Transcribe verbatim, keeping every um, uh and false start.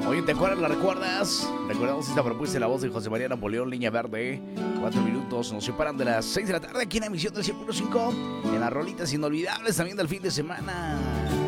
Oye, ¿te acuerdas? ¿La recuerdas? Recordamos esta propuesta de la voz de José María Napoleón, Línea Verde. Cuatro minutos nos separan de las seis de la tarde aquí en la emisión del cien punto cinco. En las rolitas inolvidables también del fin de semana.